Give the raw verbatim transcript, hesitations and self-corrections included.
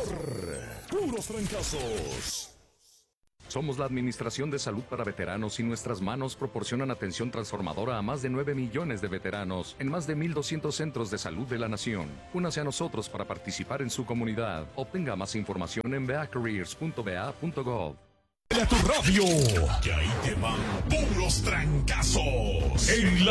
Puros Trancazos. Somos la Administración de Salud para Veteranos y nuestras manos proporcionan atención transformadora a más de nueve millones de veteranos en más de mil doscientos centros de salud de la nación. Únase a nosotros para participar en su comunidad. Obtenga más información en v a careers punto v a punto gov. A tu radio, que ahí te van puros trancazos en la